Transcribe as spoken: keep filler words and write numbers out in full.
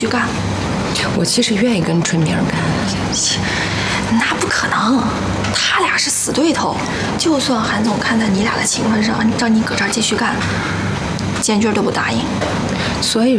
去干。 我其实愿意跟春明干， 那不可能，他俩是死对头。就算韩总看在你俩的情分上，让你搁这儿继续干，建军都不答应。 所以